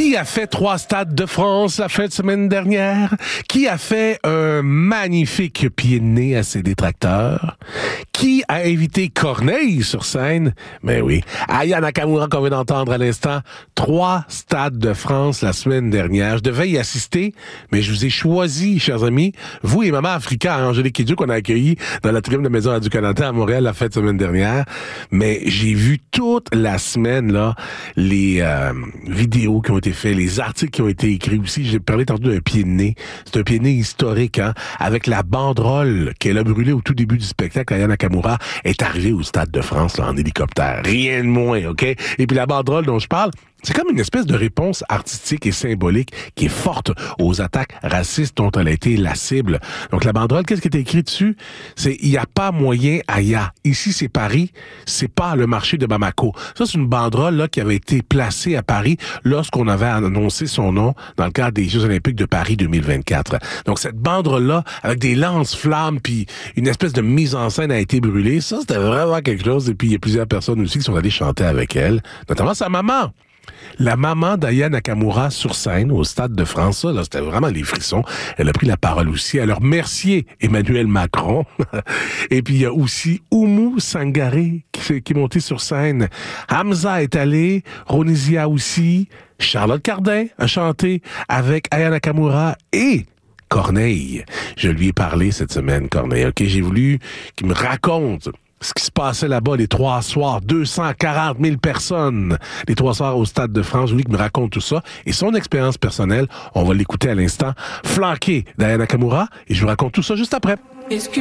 Qui a fait 3 stades de France la fin de semaine dernière? Qui a fait un magnifique pied de nez à ses détracteurs? Qui a invité Corneille sur scène? Ben oui, Aya Nakamura qu'on vient d'entendre à l'instant. 3 stades de France la semaine dernière. Je devais y assister, mais je vous ai choisi, chers amis, vous et Maman Africa, Angélique Kidjo, qu'on a accueilli dans la tribune de Maison Radio-Canada à Montréal la fin de semaine dernière. Mais j'ai vu toute la semaine là les vidéos qui ont été faites, les articles qui ont été écrits aussi. J'ai parlé tantôt d'un pied de nez. C'est un pied de nez historique, hein, avec la banderole qu'elle a brûlée au tout début du spectacle. Aya Nakamura est arrivée au Stade de France là, en hélicoptère. Rien de moins, OK? Et puis la banderole dont je parle, c'est comme une espèce de réponse artistique et symbolique qui est forte aux attaques racistes dont elle a été la cible. Donc la banderole, qu'est-ce qui est écrit dessus? C'est « Il n'y a pas moyen Aya. Ici, c'est Paris. C'est pas le marché de Bamako. » Ça, c'est une banderole là qui avait été placée à Paris lorsqu'on avait annoncé son nom dans le cadre des Jeux olympiques de Paris 2024. Donc cette banderole-là, avec des lance-flammes puis une espèce de mise en scène a été brûlée. Ça, c'était vraiment quelque chose. Et puis il y a plusieurs personnes aussi qui sont allées chanter avec elle, notamment sa maman. La maman d'Aya Nakamura sur scène au Stade de France, là, c'était vraiment les frissons. Elle a pris la parole aussi. Elle a remercié Emmanuel Macron. Et puis il y a aussi Oumou Sangaré qui est monté sur scène. Hamza est allé, Ronisia aussi. Charlotte Cardin a chanté avec Aya Nakamura et Corneille. Je lui ai parlé cette semaine, Corneille. OK, j'ai voulu qu'il me raconte ce qui se passait là-bas les 3 soirs, 240 000 personnes, les 3 soirs au Stade de France. Je voulais qu'il me raconte tout ça et son expérience personnelle. On va l'écouter à l'instant, flanqué d'Aya Nakamura, et je vous raconte tout ça juste après.